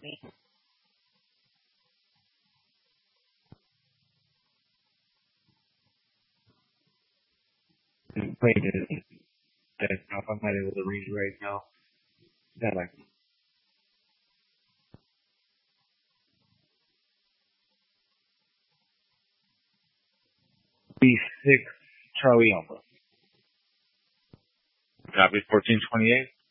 me. Wait, if I'm not able to read right now. That like B6 Charlie Alpha. Copy 1428.